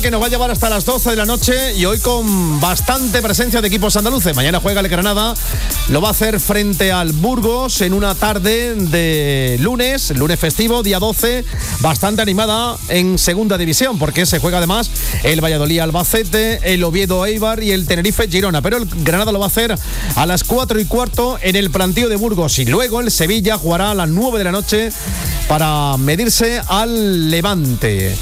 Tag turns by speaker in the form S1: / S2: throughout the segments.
S1: Que nos va a llevar hasta las 12 de la noche y hoy con bastante presencia de equipos andaluces. Mañana juega el Granada, lo va a hacer frente al Burgos en una tarde de lunes festivo, día 12, bastante animada en segunda división, porque se juega además el Valladolid Albacete, el Oviedo Eibar y el Tenerife Girona. Pero el Granada lo va a hacer a las 4:15 en el plantío de Burgos y luego el Sevilla jugará a las 9 de la noche para medirse al Levante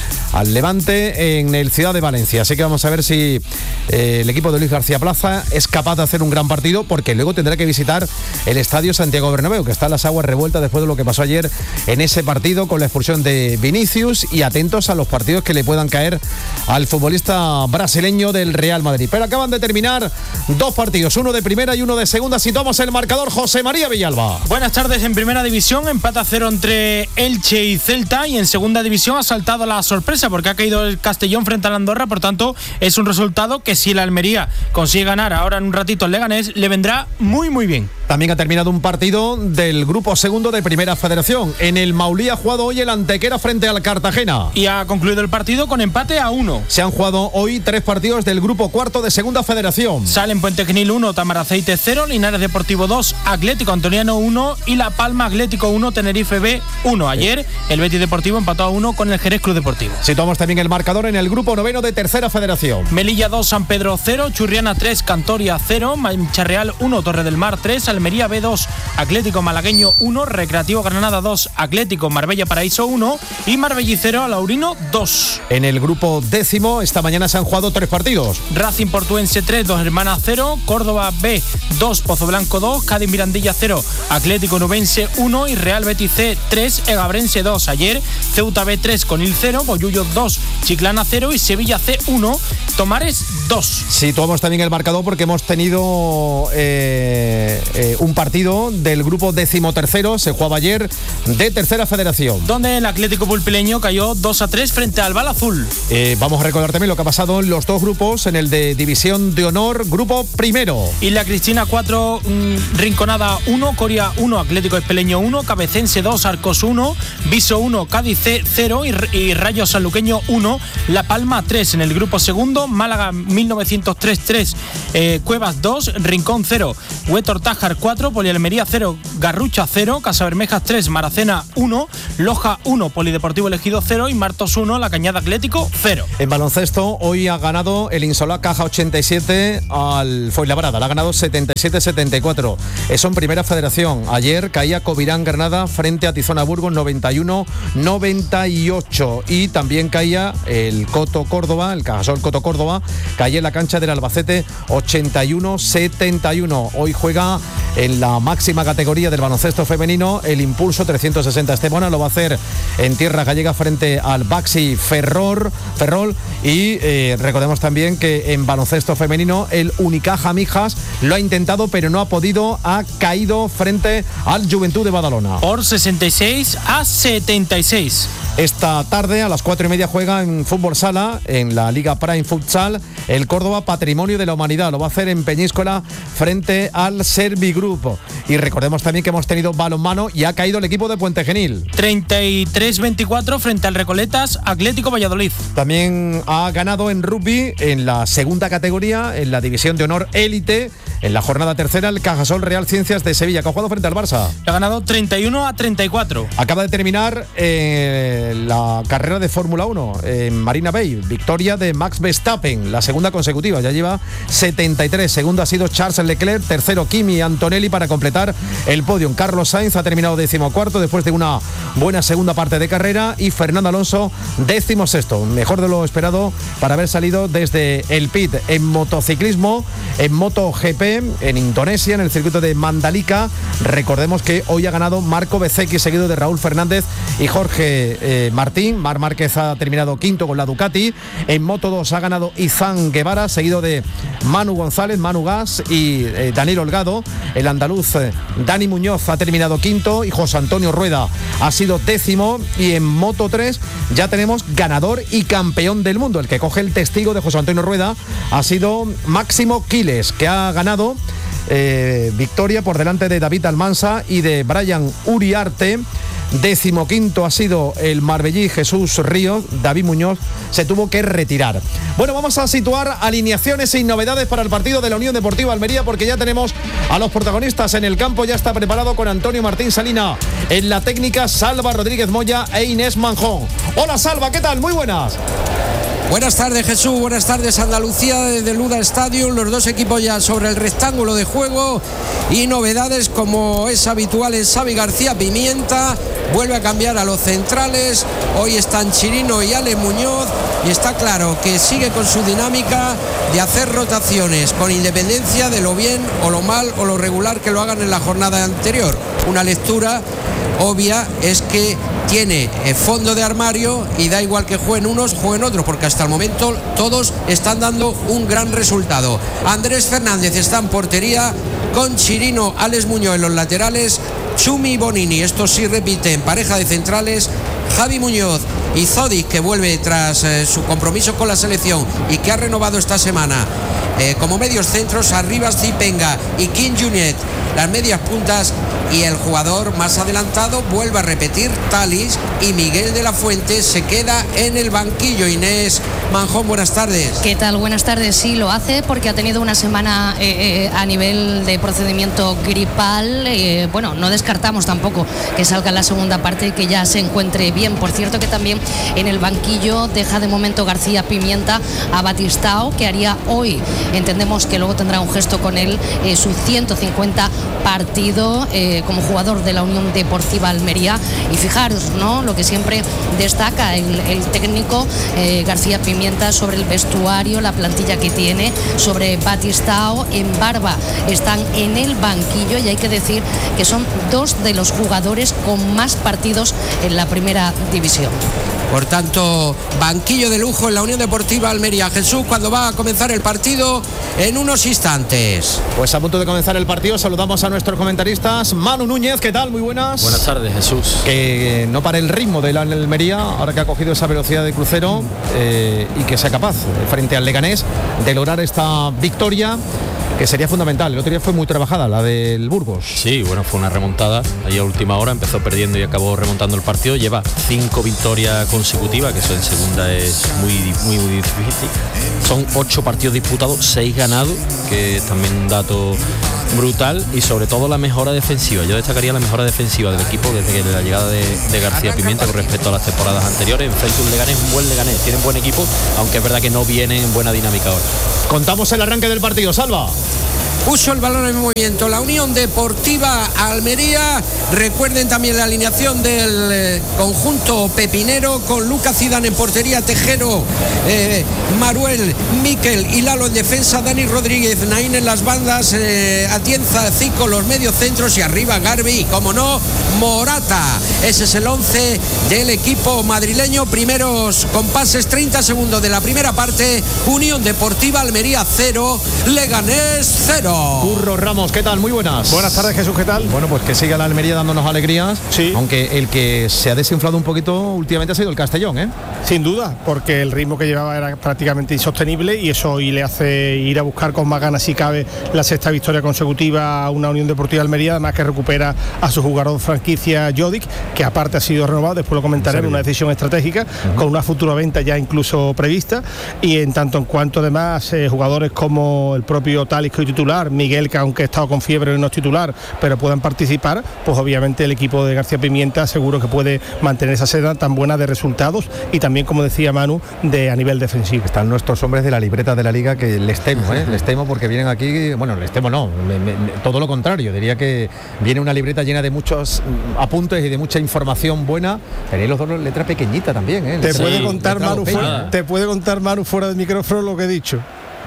S1: en el Ciudad de Valencia. Así que vamos a ver si el equipo de Luis García Plaza es capaz de hacer un gran partido, porque luego tendrá que visitar el Estadio Santiago Bernabéu, que está en las aguas revueltas después de lo que pasó ayer en ese partido con la expulsión de Vinicius, y atentos a los partidos que le puedan caer al futbolista brasileño del Real Madrid. Pero acaban de terminar dos partidos, uno de primera y uno de segunda. Situamos el marcador, José María Villalba.
S2: Buenas tardes. En primera división, empate a 0 entre Elche y Celta, y en segunda división ha saltado la sorpresa porque ha caído el Castellón frente al Andorra. Por tanto, es un resultado que si el Almería consigue ganar ahora en un ratito el Leganés, le vendrá muy muy bien.
S1: También ha terminado un partido del grupo segundo de Primera Federación. En el Maulí ha jugado hoy el Antequera frente al Cartagena.
S2: Y ha concluido el partido con empate a 1.
S1: Se han jugado hoy 3 partidos del grupo cuarto de Segunda Federación.
S2: Salen Puente Genil 1, Tamaraceite 0, Linares Deportivo 2, Atlético Antoniano 1 y La Palma Atlético 1, Tenerife B 1. Ayer el Betis Deportivo empató a 1 con el Jerez Club Deportivo.
S1: Situamos también el marcador en el grupo noveno de Tercera Federación.
S2: Melilla 2, San Pedro 0, Churriana 3, Cantoria 0, Mancha Real 1, Torre del Mar 3, Almería B 2, Atlético Malagueño 1, Recreativo Granada 2, Atlético Marbella Paraíso 1 y Marbellicero Alaurino 2.
S1: En el grupo décimo esta mañana se han jugado 3 partidos.
S2: Racing Portuense 3, Dos Hermanas 0, Córdoba B 2, Pozo Blanco 2, Cádiz Mirandilla 0, Atlético Nubense 1 y Real Betis C 3, Egabrense 2. Ayer Ceuta B 3, Conil 0, Bollullo 2, Chiclana 0 y Sevilla C 1, Tomares 2.
S1: Situamos también el marcador porque hemos tenido un partido del grupo 13º, se jugaba ayer, de Tercera Federación,
S2: donde el Atlético Pulpileño cayó 2-3 frente al Bala Azul.
S1: Vamos a recordar también lo que ha pasado en los dos grupos, en el de División de Honor, grupo primero.
S2: Isla Cristina 4, Rinconada 1, Coria 1, Atlético Espeleño 1, Cabecense 2, Arcos 1, Viso 1, Cádiz C 0 y Rayo Sanluqueño 1, La Palma 3. En el grupo segundo, Málaga 1903 3, Cuevas 2, Rincón 0, Huétor Tájar 4, Polialmería 0, Garrucha 0, Casabermejas 3, Maracena 1, Loja 1, Polideportivo Elegido 0 y Martos 1, La Cañada Atlético 0.
S1: En baloncesto, hoy ha ganado el Insolá Caja 87 al Fuenlabrada, la ha ganado 77-74. Eso en Primera Federación. Ayer caía Covirán Granada frente a Tizona Burgos 91-98 y también caía el Coto Córdoba, el Cajasol Coto Córdoba, caía en la cancha del Albacete 81-71. Hoy juega en la máxima categoría del baloncesto femenino el Impulso 360 Estepona, lo va a hacer en tierra gallega frente al Baxi Ferrol y recordemos también que en baloncesto femenino el Unicaja Mijas lo ha intentado pero no ha podido, ha caído frente al Juventud de Badalona
S2: por 66-76.
S1: Esta tarde a las 4:30 juega en fútbol sala en la Liga Prime Futsal el Córdoba Patrimonio de la Humanidad, lo va a hacer en Peñíscola frente al Servigroup. Y recordemos también que hemos tenido balonmano y ha caído el equipo de Puente Genil
S2: 33-24 frente al Recoletas Atlético Valladolid.
S1: También ha ganado en rugby en la segunda categoría, en la División de Honor Élite, en la jornada tercera, el Cajasol Real Ciencias de Sevilla, que ha jugado frente al Barça.
S2: Ha ganado 31-34.
S1: Acaba de terminar la carrera de Fórmula 1 en Marina Bay, victoria de Max Verstappen, la segunda consecutiva, ya lleva 73. Segundo ha sido Charles Leclerc, tercero Kimi Antonelli para completar el podium. Carlos Sainz ha terminado 14º después de una buena segunda parte de carrera y Fernando Alonso 16º, mejor de lo esperado para haber salido desde el pit. En motociclismo, en MotoGP, en Indonesia, en el circuito de Mandalika, recordemos que hoy ha ganado Marco Bezzecchi, seguido de Raúl Fernández y Jorge Martín. Marc Márquez ha terminado quinto con la Ducati. En Moto 2 ha ganado Izán Guevara, seguido de Manu González, Manu Gas y Daniel Holgado. El andaluz Dani Muñoz ha terminado quinto y José Antonio Rueda ha sido 10º. Y en Moto 3 ya tenemos ganador y campeón del mundo. El que coge el testigo de José Antonio Rueda ha sido Máximo Quiles, que ha ganado victoria por delante de David Almansa y de Brian Uriarte. 15º ha sido el marbellí Jesús Ríos. David Muñoz se tuvo que retirar. Bueno, vamos a situar alineaciones y novedades para el partido de la Unión Deportiva Almería, porque ya tenemos a los protagonistas en el campo. Ya está preparado con Antonio Martín Salina, en la técnica Salva Rodríguez Moya e Inés Manjón. Hola Salva, ¿qué tal? Muy buenas.
S3: Buenas tardes, Jesús, buenas tardes, Andalucía, desde el Luda Stadium, los dos equipos ya sobre el rectángulo de juego y novedades como es habitual en Xavi García Pimienta, vuelve a cambiar a los centrales, hoy están Chirino y Ale Muñoz y está claro que sigue con su dinámica de hacer rotaciones con independencia de lo bien o lo mal o lo regular que lo hagan en la jornada anterior. Una lectura obvia es que tiene fondo de armario y da igual que jueguen unos, jueguen otros, porque hasta el momento todos están dando un gran resultado. Andrés Fernández está en portería con Chirino, Alex Muñoz en los laterales, Chumi y Bonini, estos sí repiten, pareja de centrales, Javi Muñoz y Zodic, que vuelve tras su compromiso con la selección y que ha renovado esta semana como medios centros, Arribas Zipenga y Kim Junyent, las medias puntas, y el jugador más adelantado vuelve a repetir, Talis, y Miguel de la Fuente se queda en el banquillo. Inés Manjón, buenas tardes.
S4: ¿Qué tal? Buenas tardes. Sí, lo hace porque ha tenido una semana a nivel de procedimiento gripal. Bueno, no descartamos tampoco que salga la segunda parte y que ya se encuentre bien. Por cierto que también en el banquillo deja de momento García Pimienta a Batistao, que haría hoy, entendemos que luego tendrá un gesto con él, su 150 partido como jugador de la Unión Deportiva Almería. Y fijaros, ¿no?, lo que siempre destaca el técnico García Pimienta sobre el vestuario, la plantilla que tiene, sobre Batistao. En Barba están en el banquillo y hay que decir que son dos de los jugadores con más partidos en la primera división.
S3: Por tanto, banquillo de lujo en la Unión Deportiva Almería. Jesús, cuando va a comenzar el partido en unos instantes.
S1: Pues a punto de comenzar el partido, saludamos a nuestros comentaristas. Manu Núñez, ¿qué tal? Muy buenas.
S5: Buenas tardes, Jesús.
S1: Que no pare el ritmo de la Almería, ahora que ha cogido esa velocidad de crucero, y que sea capaz, frente al Leganés, de lograr esta victoria, que sería fundamental. El otro día fue muy trabajada, la del Burgos.
S5: Sí, bueno, fue una remontada ahí a última hora, empezó perdiendo y acabó remontando el partido. Lleva 5 victorias consecutivas, que eso en segunda es muy difícil. Son 8 partidos disputados, 6 ganados, que es también un dato brutal, y sobre todo la mejora defensiva. Yo destacaría la mejora defensiva del equipo desde la llegada de García Pimienta con respecto a las temporadas anteriores. Enfrente un Leganés, un buen Leganés, tienen buen equipo, aunque es verdad que no viene en buena dinámica ahora.
S1: Contamos el arranque del partido, Salva.
S3: Puso el balón en movimiento la Unión Deportiva Almería. Recuerden también la alineación del conjunto pepinero, con Lucas Zidane en portería, Tejero, Maruel, Miquel y Lalo en defensa, Dani Rodríguez, Naín en las bandas, Atienza, Zico los medios centros y arriba Garbi y, como no, Morata. Ese es el 11 del equipo madrileño. Primeros compases, 30 segundos de la primera parte. Unión Deportiva Almería 0, Leganés 0.
S1: Curro Ramos, ¿qué tal? Muy buenas.
S6: Buenas tardes, Jesús, ¿qué tal?
S1: Bueno, pues que siga la Almería dándonos alegrías,
S6: sí.
S1: Aunque el que se ha desinflado un poquito últimamente ha sido el Castellón, ¿eh?
S6: Sin duda, porque el ritmo que llevaba era prácticamente insostenible y eso hoy le hace ir a buscar con más ganas, si cabe, la sexta victoria consecutiva a una Unión Deportiva Almería, además que recupera a su jugador franquicia Jodic, que aparte ha sido renovado, después lo comentaré, una decisión estratégica, con una futura venta ya incluso prevista, y en tanto en cuanto además jugadores como el propio Talis, que hoy titular, Miguel, que aunque ha estado con fiebre no es titular, pero puedan participar, pues obviamente el equipo de García Pimienta seguro que puede mantener esa senda tan buena de resultados y también, como decía Manu, a nivel defensivo.
S1: Están nuestros hombres de la libreta de la liga, que les temo, les temo, porque vienen aquí, bueno, les temo no, todo lo contrario, diría que viene una libreta llena de muchos apuntes y de mucha información buena. Tenéis los dos letras pequeñitas también,
S6: Te puede contar Manu fuera del micrófono lo que he dicho.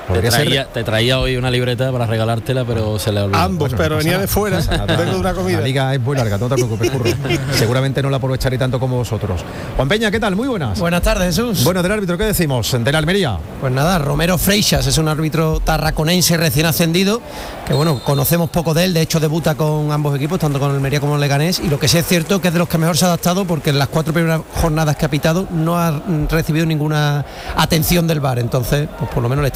S5: Te traía hoy una libreta para regalártela, pero se le olvidó.
S6: Ambos, bueno, pero venía de fuera, vengo de una comida.
S1: La liga es muy larga, no te preocupes, Curro. Seguramente no la aprovecharé tanto como vosotros. Juan Peña, ¿qué tal? Muy buenas.
S7: Buenas tardes, Jesús.
S1: Bueno, del árbitro, ¿qué decimos? De la Almería.
S7: Pues nada, Romero Freixas es un árbitro tarraconense recién ascendido, que bueno, conocemos poco de él, de hecho debuta con ambos equipos, tanto con Almería como Leganés, y lo que sí es cierto que es de los que mejor se ha adaptado, porque en las 4 primeras jornadas que ha pitado no ha recibido ninguna atención del VAR, entonces pues por lo menos le está yendo bien.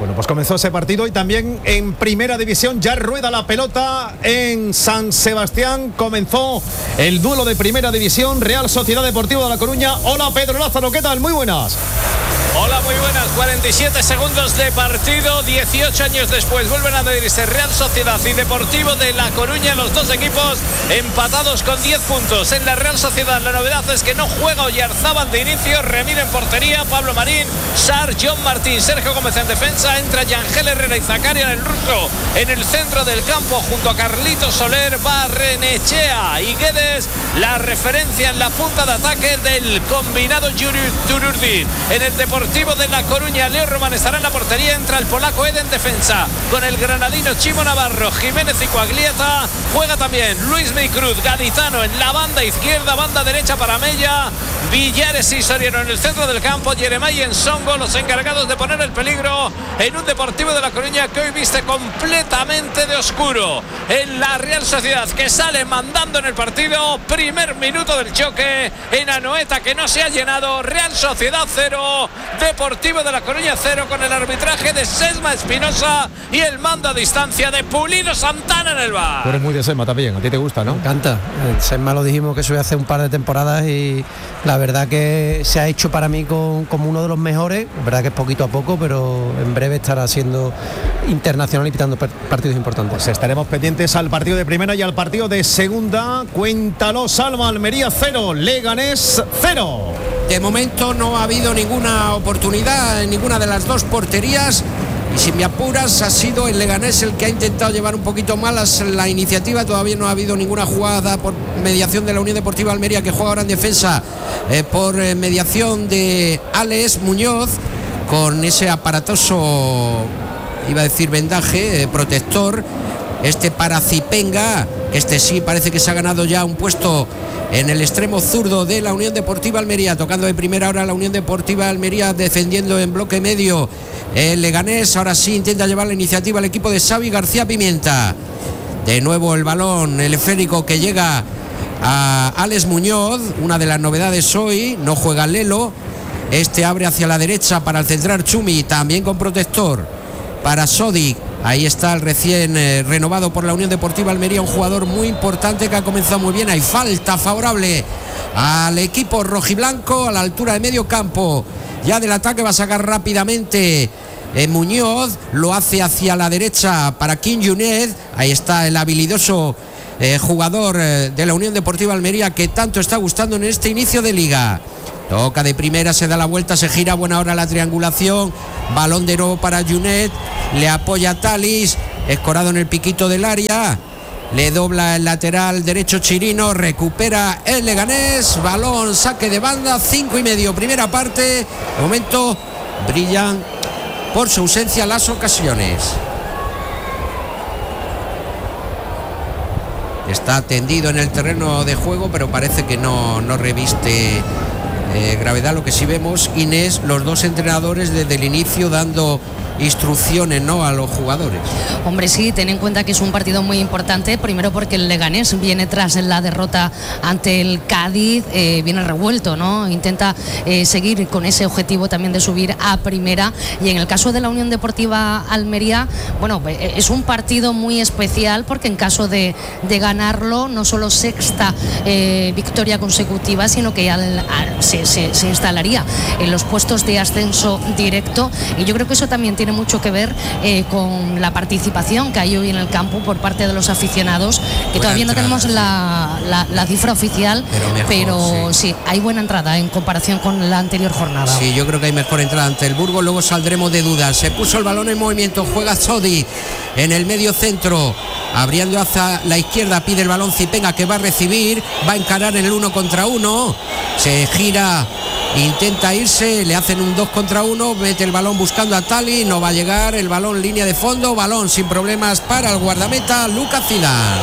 S1: Bueno, pues comenzó ese partido y también en Primera División ya rueda la pelota en San Sebastián. Comenzó el duelo de Primera División, Real Sociedad Deportiva de La Coruña. Hola Pedro Lázaro, ¿qué tal? Muy buenas.
S8: Hola, muy buenas. 47 segundos de partido, 18 años después vuelven a medirse Real Sociedad y Deportivo de La Coruña, los dos equipos empatados con 10 puntos. En la Real Sociedad la novedad es que no juega Oyarzábal de inicio, Remiro en portería, Pablo Marín, Sar, John Martín, Sergio Gómez en defensa, entra Yangel Herrera y Zacaria en el ruso en el centro del campo junto a Carlitos Soler, Barrenechea y Guedes, la referencia en la punta de ataque del combinado Tururdin. En el Deportivo de La Coruña, Leo Román estará en la portería, entra el polaco Eden en defensa con el granadino Chimo Navarro, Jiménez y Coaglieta, juega también Luis Micruz, Gaditano en la banda izquierda, banda derecha para Mella, Villares y Soriano en el centro del campo, Jeremai y Ensongo los encargados de poner el peligro en un Deportivo de La Coruña que hoy viste completamente de oscuro. En la Real Sociedad que sale mandando en el partido, primer minuto del choque en Anoeta que no se ha llenado, Real Sociedad 0, Deportivo de La Coruña 0, con el arbitraje de Sesma Espinosa y el mando a distancia de Pulido Santana en el bar.
S1: Tú eres muy de Sesma también, a ti te gusta, ¿no?
S7: Me encanta. El Sesma lo dijimos que eso hace un par de temporadas y la verdad que se ha hecho para mí como uno de los mejores. La verdad que es poquito a poco, pero en breve estará siendo internacional y pitando partidos importantes.
S1: Pues estaremos pendientes al partido de primera y al partido de segunda. Cuéntalo, Salma. Almería 0, Leganés 0.
S3: De momento no ha habido ninguna oportunidad en ninguna de las dos porterías y si me apuras ha sido el Leganés el que ha intentado llevar un poquito más la iniciativa. Todavía no ha habido ninguna jugada por mediación de la Unión Deportiva Almería, que juega ahora en defensa por mediación de Alex Muñoz con ese aparatoso, iba a decir vendaje, protector, para Zipenga, que sí parece que se ha ganado ya un puesto en el extremo zurdo de la Unión Deportiva Almería, tocando de primera hora la Unión Deportiva Almería, defendiendo en bloque medio el Leganés. Ahora sí intenta llevar la iniciativa al equipo de Xavi García Pimienta. De nuevo el balón, el esférico que llega a Alex Muñoz, una de las novedades hoy, no juega Lelo, abre hacia la derecha para el central Chumi, también con protector para Sodic. Ahí está el recién renovado por la Unión Deportiva Almería, un jugador muy importante que ha comenzado muy bien. Hay falta favorable al equipo rojiblanco a la altura de medio campo. Ya del ataque va a sacar rápidamente Muñoz, lo hace hacia la derecha para King Yunez. Ahí está el habilidoso jugador de la Unión Deportiva Almería que tanto está gustando en este inicio de liga. Toca de primera, se da la vuelta, se gira, buena hora la triangulación, balón de nuevo para Junet, le apoya Talis, escorado en el piquito del área, le dobla el lateral derecho Chirino, recupera el Leganés, balón, saque de banda, 5:30, primera parte. De momento brillan por su ausencia las ocasiones. Está tendido en el terreno de juego, pero parece que no reviste gravedad. Lo que sí vemos, Inés, los dos entrenadores desde el inicio dando instrucciones, ¿no?, a los jugadores.
S4: Hombre, sí, ten en cuenta que es un partido muy importante, primero porque el Leganés viene tras la derrota ante el Cádiz, viene revuelto, ¿no? Intenta seguir con ese objetivo también de subir a primera, y en el caso de la Unión Deportiva Almería, bueno, es un partido muy especial porque en caso de ganarlo, no solo sexta victoria consecutiva, sino que se instalaría en los puestos de ascenso directo, y yo creo que eso también tiene mucho que ver con la participación que hay hoy en el campo por parte de los aficionados, que todavía no tenemos la cifra oficial, pero sí, hay buena entrada en comparación con la anterior jornada.
S3: Sí, yo creo que hay mejor entrada ante el Burgos, luego saldremos de dudas. Se puso el balón en movimiento, juega Sodi en el medio centro, abriendo hacia la izquierda, pide el balón Zipenga, que va a recibir, va a encarar en el 1 contra 1, se gira, intenta irse, le hacen un 2 contra 1, mete el balón buscando a Tali, no va a llegar, el balón línea de fondo, balón sin problemas para el guardameta Lucas Zidane.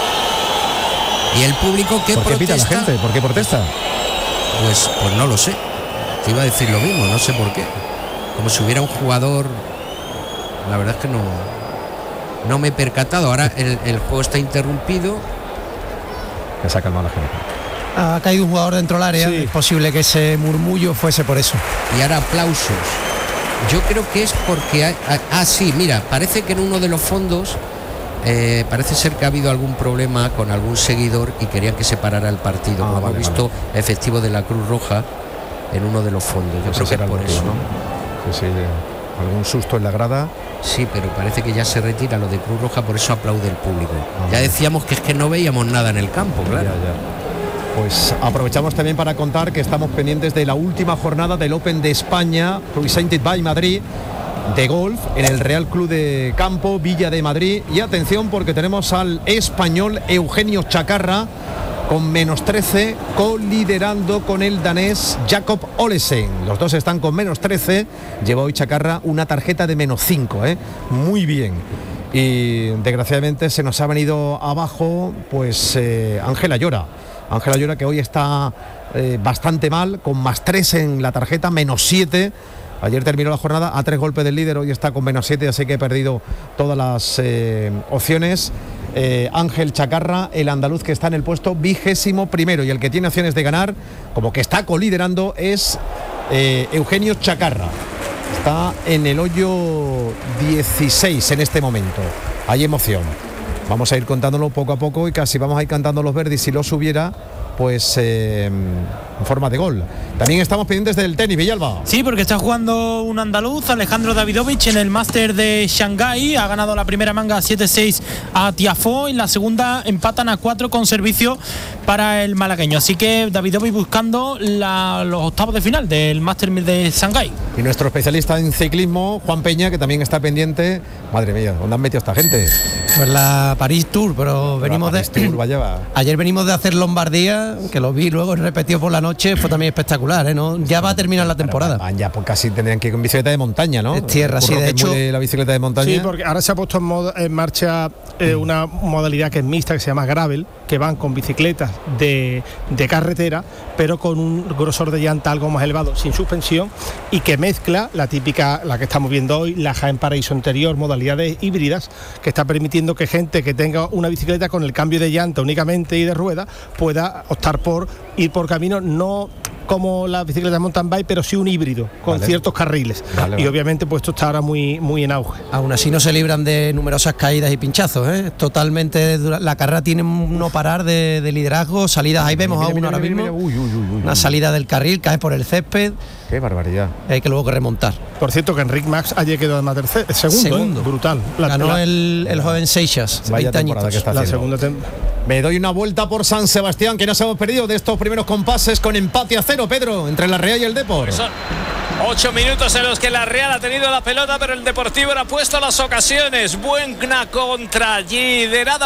S3: Y el público que
S1: ¿por qué
S3: protesta?
S1: pita la gente? ¿Por qué protesta?
S3: Pues no lo sé, te iba a decir lo mismo, no sé por qué, como si hubiera un jugador, la verdad es que no me he percatado. Ahora el juego está interrumpido.
S1: Que saca el mal gente.
S7: Ha caído un jugador dentro del área, sí. Es posible que ese murmullo fuese por eso.
S3: Y ahora aplausos Yo creo que es porque... sí, mira, parece que en uno de los fondos... parece ser que ha habido algún problema con algún seguidor y querían que se parara el partido. Como hemos visto efectivo de la Cruz Roja en uno de los fondos. Yo creo que es por eso, ¿no?
S1: Sí, algún susto en la grada.
S3: Sí, pero parece que ya se retira lo de Cruz Roja, por eso aplaude el público. Ya decíamos que es que no veíamos nada en el campo, claro.
S1: Ya. Pues aprovechamos también para contar que estamos pendientes de la última jornada del Open de España, Presented by Madrid, de golf en el Real Club de Campo Villa de Madrid. Y atención, porque tenemos al español Eugenio Chacarra con -13, coliderando con el danés Jakob Olesen. Los dos están con -13. Lleva hoy Chacarra una tarjeta de -5, muy bien. Y desgraciadamente se nos ha venido abajo pues Ángela Llora, que hoy está bastante mal, con +3 en la tarjeta, -7. Ayer terminó la jornada a 3 golpes del líder, hoy está con -7, así que he perdido todas las opciones. Ángel Chacarra, el andaluz, que está en el puesto 21º, y el que tiene opciones de ganar, como que está coliderando, es Eugenio Chacarra. Está en el hoyo 16 en este momento. Hay emoción. Vamos a ir contándolo poco a poco y casi vamos a ir cantando los verdes si lo subiera, pues en forma de gol. También estamos pendientes del tenis, Villalba.
S2: Sí, porque está jugando un andaluz, Alejandro Davidovich, en el Máster de Shanghái. Ha ganado la primera manga 7-6 a Tiafoe, y la segunda empatan a 4 con servicio para el malagueño. Así que Davidovich buscando los octavos de final del Máster de Shanghái.
S1: Y nuestro especialista en ciclismo, Juan Peña, que también está pendiente. Madre mía, ¿dónde han metido esta gente?
S7: Pues la París Tour, pero venimos
S1: París Tour, vaya.
S7: Ayer venimos de hacer Lombardía, que lo vi luego repetido por la noche, fue también espectacular, ¿no? Ya va a terminar la temporada.
S1: Pero, ya pues casi tendrían que ir con bicicleta de montaña, ¿no?
S7: Es tierra, sí, de hecho.
S1: La bicicleta de montaña.
S6: Sí, porque ahora se ha puesto en marcha una modalidad que es mixta, que se llama gravel, que van con bicicletas de carretera, pero con un grosor de llanta algo más elevado, sin suspensión, y que mezcla la típica, la que estamos viendo hoy, la Jaén Paraíso Interior, modalidades híbridas, que está permitiendo que gente que tenga una bicicleta con el cambio de llanta únicamente y de rueda pueda optar por ir por camino, no como la bicicleta de mountain bike, pero sí un híbrido con ciertos carriles. Y obviamente pues esto está ahora muy en auge.
S7: Aún así no se libran de numerosas caídas y pinchazos, Totalmente la carrera tiene un no parar de liderazgo, salidas, ahí vemos a uno ahora mismo, una salida del carril, cae por el césped.
S1: Qué barbaridad.
S7: Hay que luego remontar.
S6: Por cierto, que Enric Max ayer quedó además segundo. Brutal.
S7: Ganó el joven Seixas, 20 añitos.
S6: La segunda
S1: Me doy una vuelta por San Sebastián, que nos hemos perdido de estos primeros compases con empate a 0, Pedro, entre la Real y el Depor.
S8: Son 8 minutos en los que la Real ha tenido la pelota, pero el Deportivo le ha puesto las ocasiones. Buena contra, liderada